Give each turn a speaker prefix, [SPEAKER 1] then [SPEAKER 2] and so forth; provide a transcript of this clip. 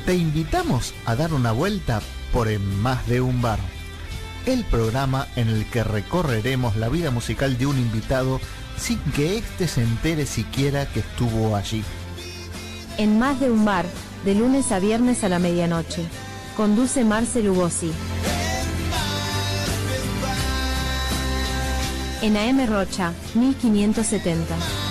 [SPEAKER 1] Te invitamos a dar una vuelta por En Más de un Bar, el programa en el que recorreremos la vida musical de un invitado sin que éste se entere siquiera que estuvo allí.
[SPEAKER 2] En Más de un Bar, de lunes a viernes a la medianoche. Conduce Marcel Ugosi. En AM Rocha, 1570.